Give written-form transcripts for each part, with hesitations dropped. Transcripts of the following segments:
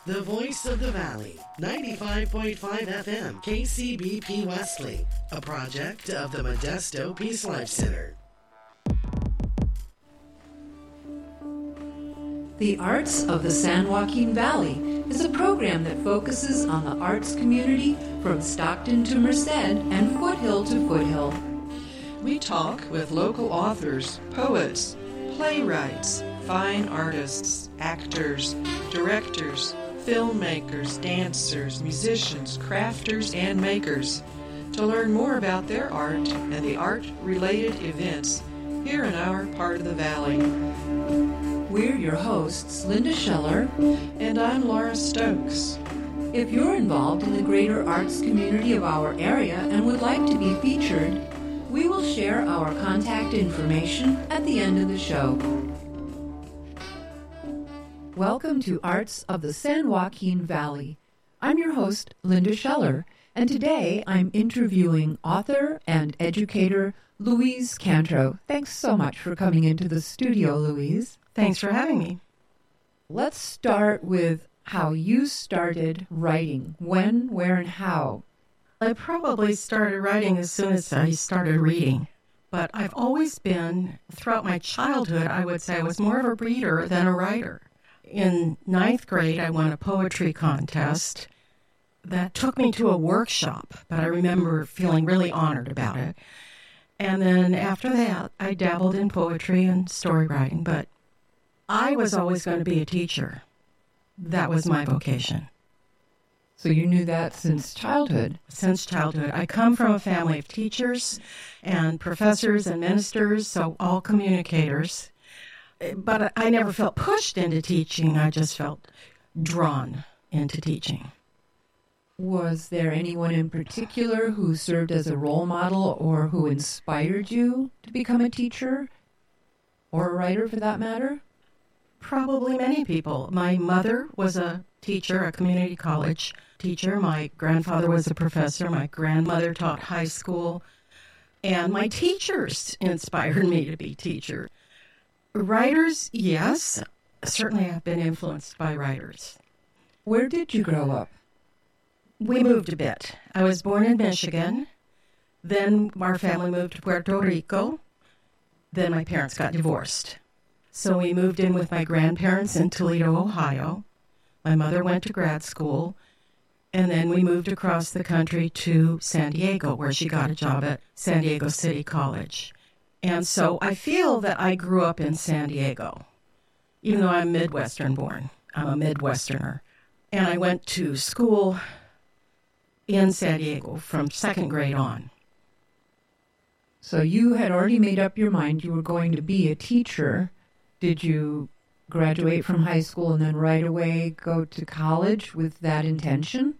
The Voice of the Valley, 95.5 FM, KCBP Wesley, a project of the Modesto Peace Life Center. The Arts of the San Joaquin Valley is a program that focuses on the arts community from Stockton to Merced and Foothill to Foothill. We talk with local authors, poets, playwrights, fine artists, actors, directors, filmmakers, dancers, musicians, crafters, and makers to learn more about their art and the art-related events here in our part of the valley. We're your hosts, Linda Scheller, and I'm Laura Stokes. If you're involved in the greater arts community of our area and would like to be featured, we will share our contact information at the end of the show. Welcome to Arts of the San Joaquin Valley. I'm your host, Linda Scheller, and today I'm interviewing author and educator Louise Cantro. Thanks so much for coming into the studio, Louise. Thanks for having me. Let's start with how you started writing. When, where, and how? I probably started writing as soon as I started reading. But I've always been, throughout my childhood, I would say I was more of a reader than a writer. In 9th grade, I won a poetry contest that took me to a workshop, but I remember feeling really honored about it. And then after that, I dabbled in poetry and story writing, but I was always going to be a teacher. That was my vocation. So you knew that since childhood? Since childhood. I come from a family of teachers and professors and ministers, so all communicators. But I never felt pushed into teaching. I just felt drawn into teaching. Was there anyone in particular who served as a role model or who inspired you to become a teacher or a writer for that matter? Probably many people. My mother was a teacher, a community college teacher. My grandfather was a professor. My grandmother taught high school. And my teachers inspired me to be teacher. Writers, yes. Certainly I've been influenced by writers. Where did you grow up? We moved a bit. I was born in Michigan. Then our family moved to Puerto Rico. Then my parents got divorced. So we moved in with my grandparents in Toledo, Ohio. My mother went to grad school. And then we moved across the country to San Diego, where she got a job at San Diego City College. And so I feel that I grew up in San Diego, even though I'm Midwestern born. I'm a Midwesterner. And I went to school in San Diego from 2nd grade on. So you had already made up your mind you were going to be a teacher. Did you graduate from high school and then right away go to college with that intention?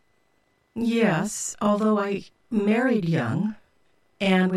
Yes, although I married young, and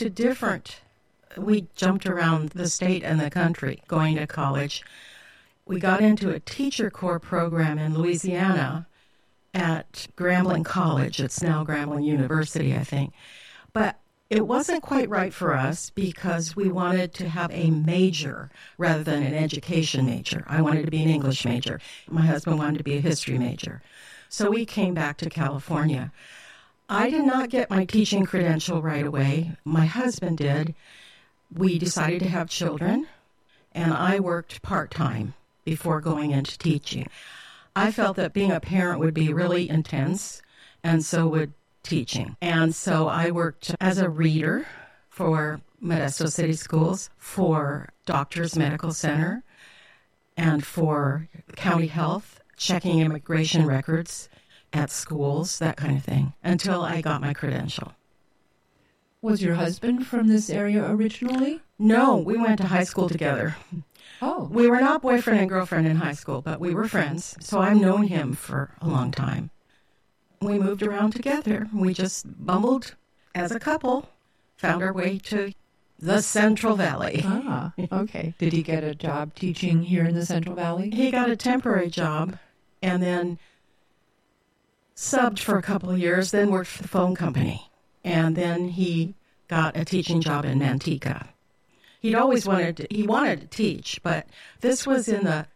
we jumped around the state and the country going to college. We got into a Teacher Corps program in Louisiana at Grambling College. It's now Grambling University, I think. But it wasn't quite right for us because we wanted to have a major rather than an education major. I wanted to be an English major. My husband wanted to be a history major. So we came back to California. I did not get my teaching credential right away. My husband did. We decided to have children, and I worked part-time before going into teaching. I felt that being a parent would be really intense, and so would teaching. And so I worked as a reader for Modesto City Schools, for Doctors Medical Center, and for County Health, checking immigration records at schools, that kind of thing, until I got my credential. Was your husband from this area originally? No, we went to high school together. Oh. We were not boyfriend and girlfriend in high school, but we were friends, so I've known him for a long time. We moved around together. We just bumbled as a couple, found our way to the Central Valley. Ah, okay. Did he get a job teaching here in the Central Valley? He got a temporary job and then subbed for a couple of years, then worked for the phone company. And then he got a teaching job in Manteca. He wanted to teach, but this was in the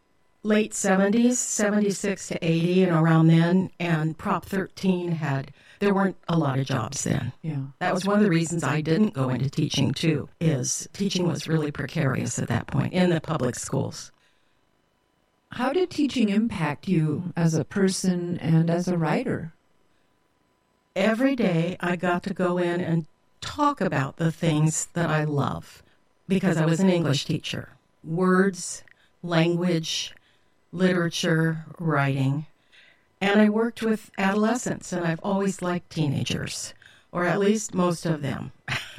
late 70s, 76 to 80 and around then, and Prop 13 there weren't a lot of jobs then. Yeah. That was one of the reasons I didn't go into teaching, too, is teaching was really precarious at that point in the public schools. How did teaching impact you as a person and as a writer? Every day I got to go in and talk about the things that I love because I was an English teacher. Words, language, literature, writing. And I worked with adolescents, and I've always liked teenagers, or at least most of them.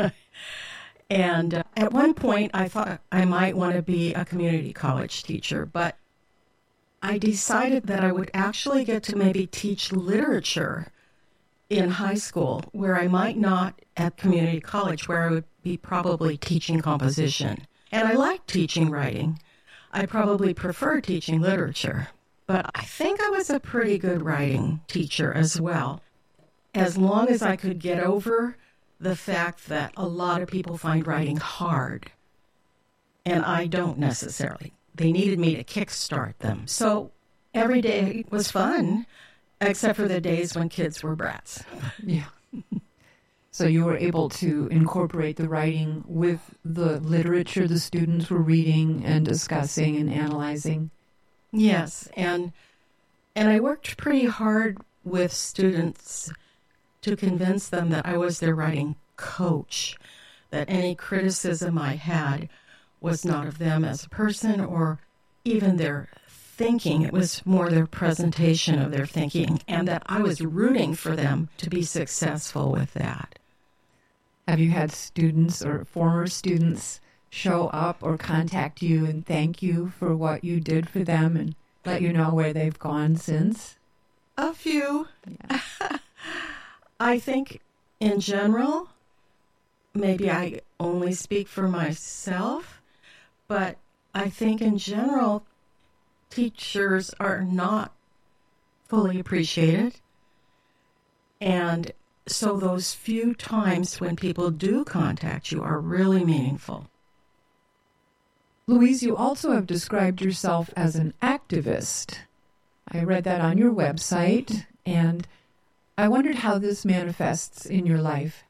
And at one point, I thought I might want to be a community college teacher, but I decided that I would actually get to maybe teach literature in high school, where I might not at community college, where I would be probably teaching composition. And I like teaching writing. I probably prefer teaching literature. But I think I was a pretty good writing teacher as well, as long as I could get over the fact that a lot of people find writing hard, and I don't necessarily. They needed me to kickstart them. So every day was fun, except for the days when kids were brats. Yeah. So you were able to incorporate the writing with the literature the students were reading and discussing and analyzing? Yes, and I worked pretty hard with students to convince them that I was their writing coach, that any criticism I had was not of them as a person or even their thinking. It was more their presentation of their thinking, and that I was rooting for them to be successful with that. Have you had students or former students show up or contact you and thank you for what you did for them and let you know where they've gone since? A few. Yeah. I think in general, maybe I only speak for myself, but I think in general, teachers are not fully appreciated. And so those few times when people do contact you are really meaningful. Louise, you also have described yourself as an activist. I read that on your website, and I wondered how this manifests in your life.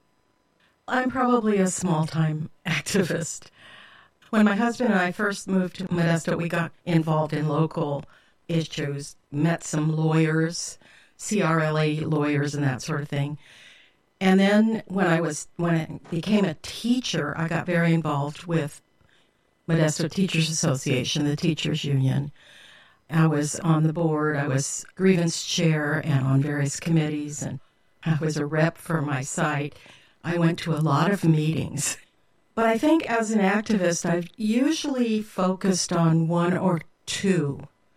I'm probably a small-time activist. When my husband and I first moved to Modesto, we got involved in local issues, met some lawyers, CRLA lawyers and that sort of thing. And then when I became a teacher, I got very involved with Modesto Teachers Association, the teachers union. I was on the board, I was grievance chair and on various committees, and I was a rep for my site. I went to a lot of meetings. But I think as an activist, I've usually focused on one or two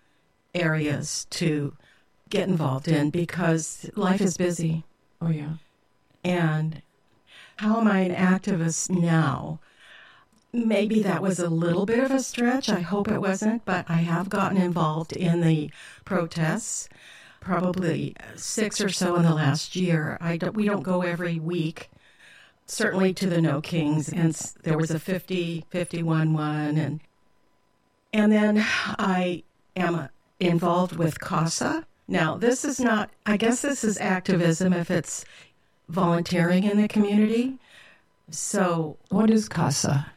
areas to get involved in because life is busy. Oh, yeah. And how am I an activist now? Maybe that was a little bit of a stretch. I hope it wasn't, but I have gotten involved in the protests, probably 6 or so in the last year. We don't go every week, certainly to the No Kings, and there was a 50-51 one. And then I am involved with CASA. Now, this is not, I guess this is activism if it's volunteering in the community. So what is CASA?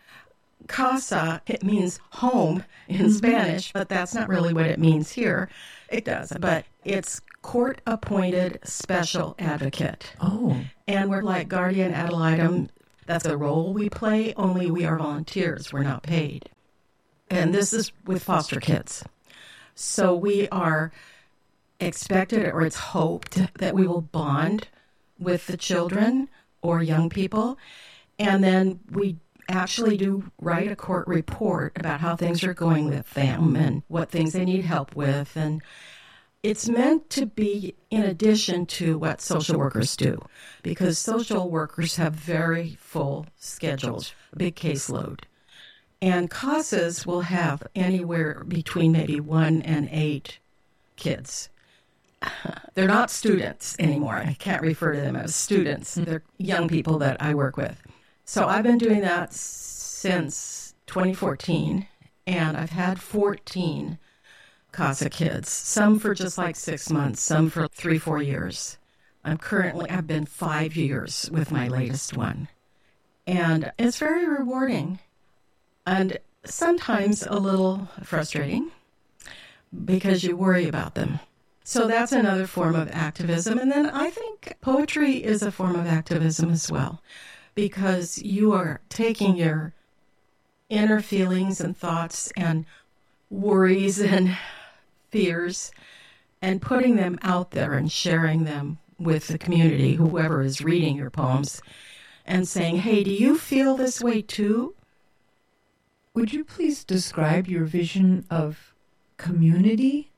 CASA, it means home in Spanish, but that's not really what it means here. It does, but it's court-appointed special advocate. Oh. And we're like guardian ad litem. That's a role we play, only we are volunteers. We're not paid. And this is with foster kids. So we are expected, or it's hoped, that we will bond with the children or young people. And then we actually do write a court report about how things are going with them and what things they need help with. And it's meant to be in addition to what social workers do, because social workers have very full schedules, a big caseload. And CASAs will have anywhere between maybe 1 and 8 kids. They're not students anymore. I can't refer to them as students. They're young people that I work with. So I've been doing that since 2014, and I've had 14 CASA kids, some for just like 6 months, some for 3-4 years. I've been 5 years with my latest one. And it's very rewarding and sometimes a little frustrating because you worry about them. So that's another form of activism. And then I think poetry is a form of activism as well, because you are taking your inner feelings and thoughts and worries and fears and putting them out there and sharing them with the community, whoever is reading your poems, and saying, hey, do you feel this way too? Would you please describe your vision of community?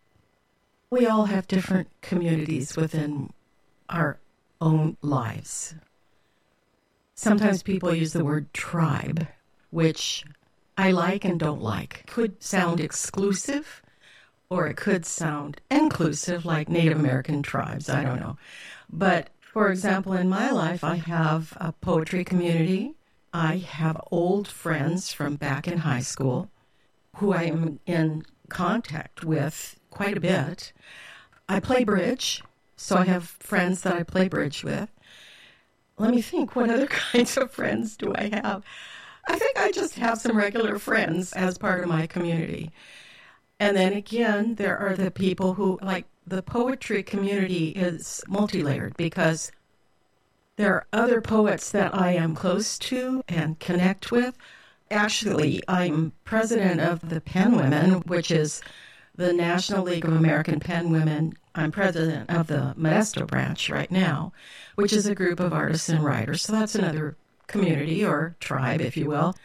We all have different communities within our own lives. Sometimes people use the word tribe, which I like and don't like. Could sound exclusive, or it could sound inclusive, like Native American tribes. I don't know. But, for example, in my life, I have a poetry community. I have old friends from back in high school who I am in contact with quite a bit. I play bridge, so I have friends that I play bridge with. Let me think, what other kinds of friends do I have? I think I just have some regular friends as part of my community. And then again, there are the people who, like, the poetry community is multi-layered because there are other poets that I am close to and connect with. Actually, I'm president of the Pen Women, which is the National League of American Pen Women. I'm president of the Modesto branch right now, which is a group of artists and writers. So that's another community or tribe, if you will.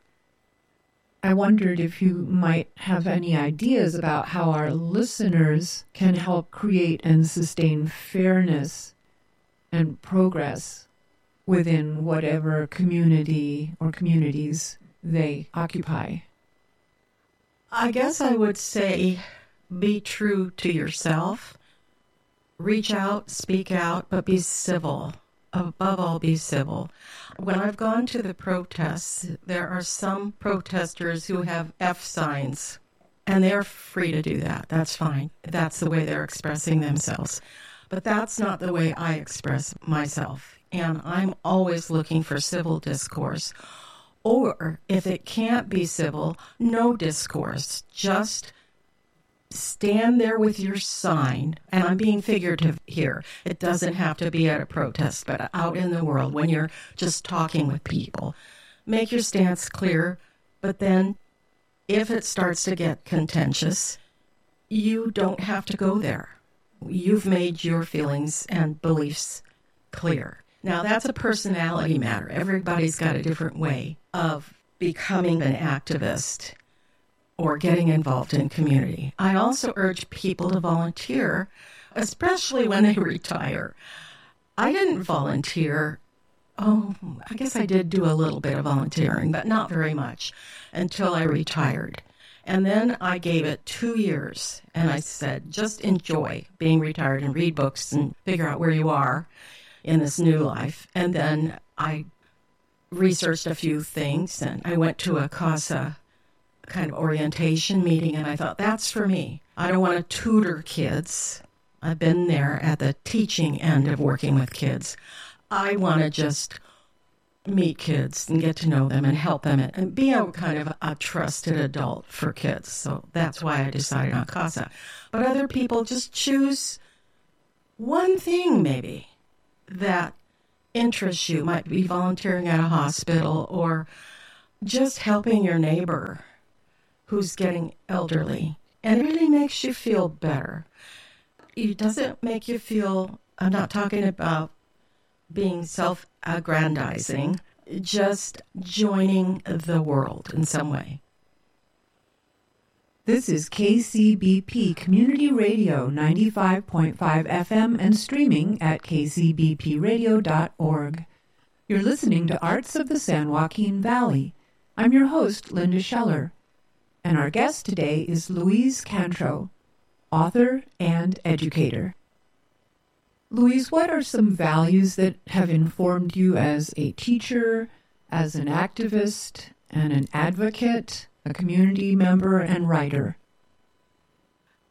I wondered if you might have any ideas about how our listeners can help create and sustain fairness and progress within whatever community or communities they occupy. I guess I would say be true to yourself. Reach out, speak out, but be civil. Above all, be civil. When I've gone to the protests, there are some protesters who have F signs, and they're free to do that. That's fine. That's the way they're expressing themselves. But that's not the way I express myself. And I'm always looking for civil discourse. Or if it can't be civil, no discourse. Just stand there with your sign, and I'm being figurative here. It doesn't have to be at a protest, but out in the world when you're just talking with people. Make your stance clear, but then if it starts to get contentious, you don't have to go there. You've made your feelings and beliefs clear. Now, that's a personality matter. Everybody's got a different way of becoming an activist or getting involved in community. I also urge people to volunteer, especially when they retire. I didn't volunteer. I guess I did do a little bit of volunteering, but not very much until I retired. And then I gave it 2 years, and I said, just enjoy being retired and read books and figure out where you are in this new life. And then I researched a few things, and I went to a CASA kind of orientation meeting, and I thought, that's for me. I don't want to tutor kids. I've been there at the teaching end of working with kids. I want to just meet kids and get to know them and help them and be a kind of a trusted adult for kids. So that's why I decided on CASA. But other people just choose one thing maybe that interests you. Might be volunteering at a hospital or just helping your neighbor who's getting elderly. And it really makes you feel better. It doesn't make you feel, I'm not talking about being self-aggrandizing, just joining the world in some way. This is KCBP Community Radio 95.5 FM and streaming at kcbpradio.org. You're listening to Arts of the San Joaquin Valley. I'm your host, Linda Scheller, and our guest today is Louise Cantreau, author and educator. Louise, what are some values that have informed you as a teacher, as an activist, and an advocate, a community member, and writer?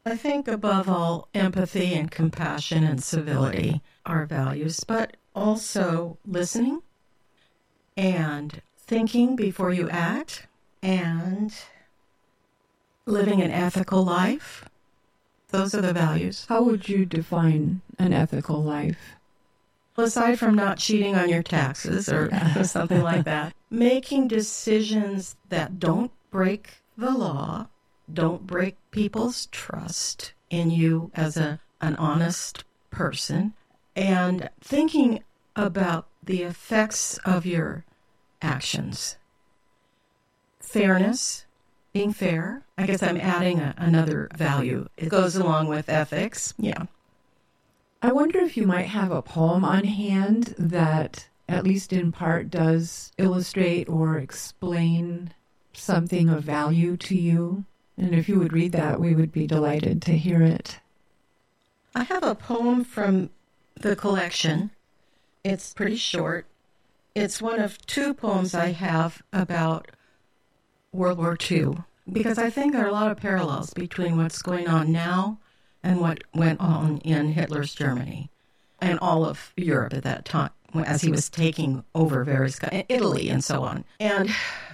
I think above all, empathy and compassion and civility are values, but also listening and thinking before you act and living an ethical life. Those are the values. How would you define an ethical life? Well, aside from not cheating on your taxes or something like that, making decisions that don't break the law, don't break people's trust in you as an honest person, and thinking about the effects of your actions. Fairness, being fair. I guess I'm adding another value. It goes along with ethics. Yeah. I wonder if you might have a poem on hand that, at least in part, does illustrate or explain something of value to you. And if you would read that, we would be delighted to hear it. I have a poem from the collection. It's pretty short. It's one of two poems I have about World War II, because I think there are a lot of parallels between what's going on now and what went on in Hitler's Germany and all of Europe at that time, as he was taking over various Italy and so on. And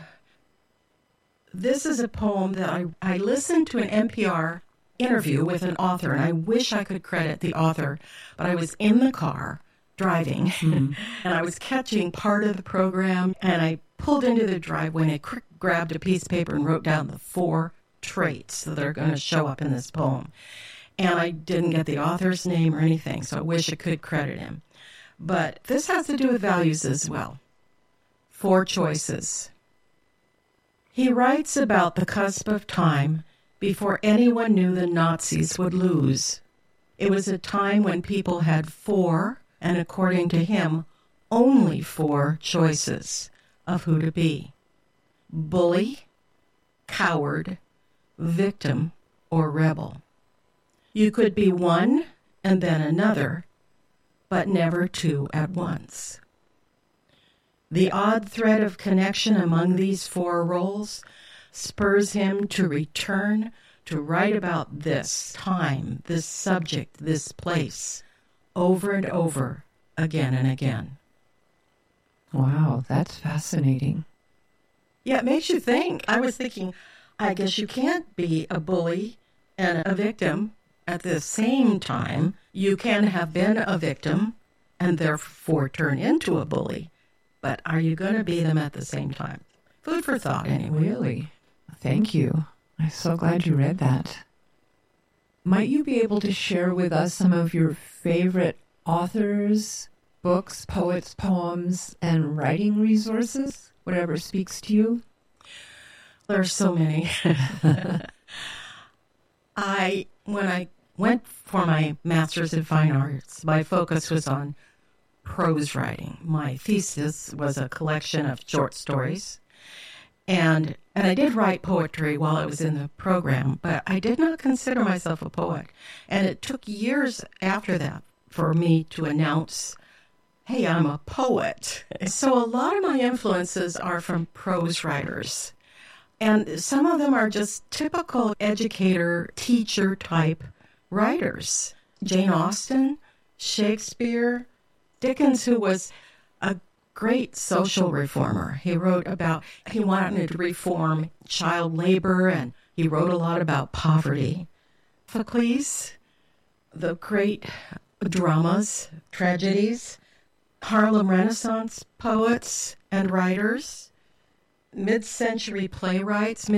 this is a poem that I listened to an NPR interview with an author, and I wish I could credit the author, but I was in the car driving, and I was catching part of the program, and I pulled into the driveway, and I grabbed a piece of paper and wrote down the 4 traits that are going to show up in this poem. And I didn't get the author's name or anything, so I wish I could credit him. But this has to do with values as well. 4 choices. He writes about the cusp of time before anyone knew the Nazis would lose. It was a time when people had 4, and according to him, only 4 choices of who to be: bully, coward, victim, or rebel. You could be one and then another, but never 2 at once. The odd thread of connection among these 4 roles spurs him to return to write about this time, this subject, this place, over and over, again and again. Wow, that's fascinating. Yeah, it makes you think. I was thinking, I guess you can't be a bully and a victim at the same time. You can have been a victim and therefore turn into a bully. But are you going to be them at the same time? Food for thought, anyway. Really? Thank you. I'm so glad you read that. Might you be able to share with us some of your favorite authors, books, poets, poems, and writing resources? Whatever speaks to you? There are so many. When I went for my master's in fine arts, my focus was on prose writing. My thesis was a collection of short stories. And I did write poetry while I was in the program, but I did not consider myself a poet. And it took years after that for me to announce, hey, I'm a poet. So a lot of my influences are from prose writers. And some of them are just typical educator, teacher type writers. Jane Austen, Shakespeare, Dickens, who was a great social reformer. He wrote about, he wanted to reform child labor, and he wrote a lot about poverty. Sophocles, the great dramas, tragedies, Harlem Renaissance poets and writers, mid-century playwrights,